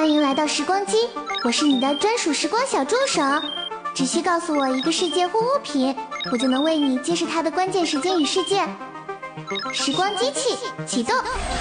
欢迎来到时光机，我是你的专属时光小助手。只需告诉我一个世界或物品，我就能为你揭示它的关键时间与事件。时光机器启动。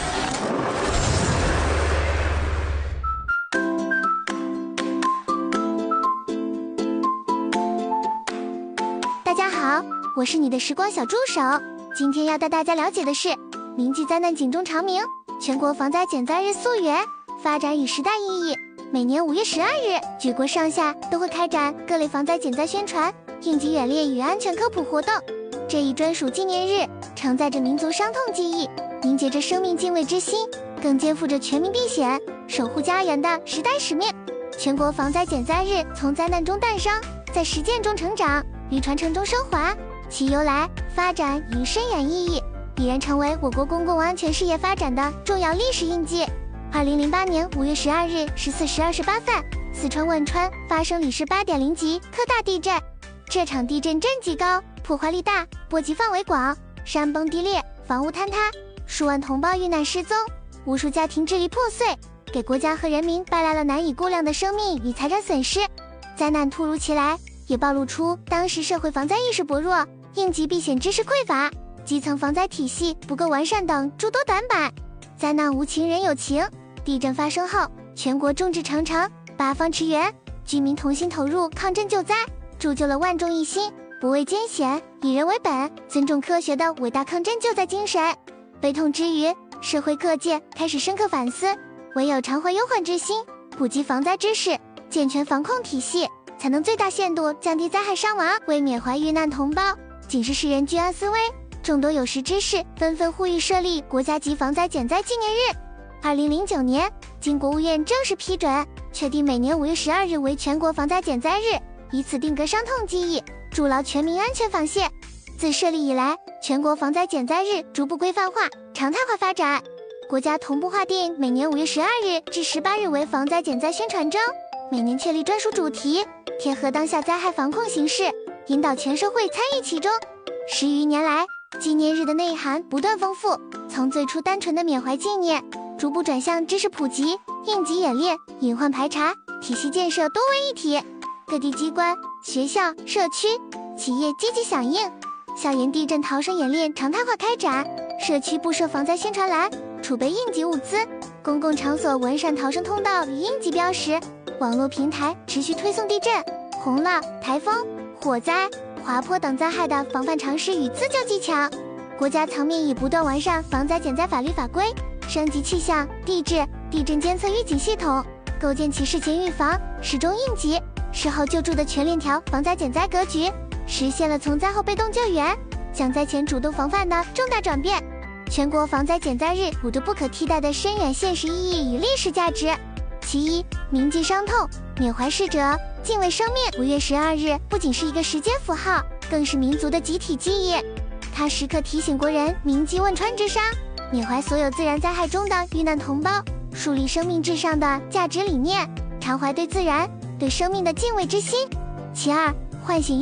大家好，我是你的时光小助手。今天要带大家了解的是，铭记灾难警钟长鸣，全国防灾减灾日溯源，发展与时代意义。每年5月12日，举国上下都会开展各类防灾减灾宣传、应急演练与安全科普活动。这一专属纪念日，承载着民族伤痛记忆，凝结着生命敬畏之心，更肩负着全民避险、守护家园的时代使命。全国防灾减灾日从灾难中诞生，在实践中成长，于传承中升华，其由来、发展与深远意义，已然成为我国公共安全事业发展的重要历史印记。2008年5月12日14时28分，四川汶川发生里氏8.0级特大地震。这场地震震级高，破坏力大，波及范围广，山崩地裂，房屋坍塌，数万同胞遇难失踪，无数家庭支离破碎，给国家和人民带来了难以估量的生命与财产损失。灾难突如其来，也暴露出当时社会防灾意识薄弱、应急避险知识匮乏、基层防灾体系不够完善等诸多短板。灾难无情人有情，地震发生后，全国众志成城，八方驰援，居民同心投入抗震救灾，铸就了万众一心、不畏艰险、以人为本、尊重科学的伟大抗震救灾精神。悲痛之余，社会各界开始深刻反思，唯有常怀忧患之心，普及防灾知识，健全防控体系，才能最大限度降低灾害伤亡，为缅怀遇难同胞，警示世人居安思危。众多有识之士纷纷呼吁设立国家级防灾减灾纪念日。2009年，经国务院正式批准，确定每年5月12日为全国防灾减灾日，以此定格伤痛记忆，筑牢全民安全防线。自设立以来，全国防灾减灾日逐步规范化、常态化发展。国家同步划定每年5月12日至18日为防灾减灾宣传周，每年确立专属主题，贴合当下灾害防控形势，引导全社会参与其中。10余年来，纪念日的内涵不断丰富，从最初单纯的缅怀纪念，逐步转向知识普及、应急演练、隐患排查、体系建设多为一体。各地机关、学校、社区、企业积极响应，校园地震逃生演练常态化开展，社区布设防灾宣传栏，储备应急物资，公共场所完善逃生通道与应急标识，网络平台持续推送地震、洪涝、台风、火灾、滑坡等灾害的防范常识与自救技巧。国家层面已不断完善防灾减灾法律法规，升级气象、地质、地震监测预警系统，构建起事前预防、事中应急、事后救助的全链条防灾减灾格局，实现了从灾后被动救援向灾前主动防范的重大转变。全国防灾减灾日有着不可替代的深远现实意义与历史价值。其一，铭记伤痛，缅怀逝者，敬畏生命。5月12日不仅是一个时间符号，更是民族的集体记忆。它时刻提醒国人铭记汶川之伤，缅怀所有自然灾害中的遇难同胞，树立生命至上的价值理念，常怀对自然、对生命的敬畏之心。其二，唤醒